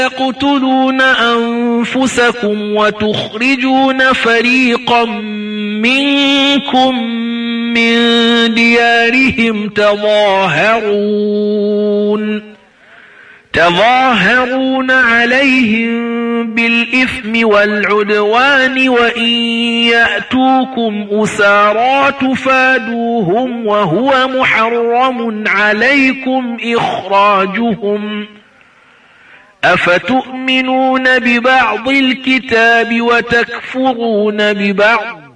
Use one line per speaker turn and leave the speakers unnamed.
تقتلون أنفسكم وتخرجون فريقا منكم من ديارهم تظاهرون عليهم بالإثم والعدوان وإن يأتوكم أسارى تفادوهم وهو محرم عليكم إخراجهم أفتؤمنون ببعض الكتاب وتكفرون ببعض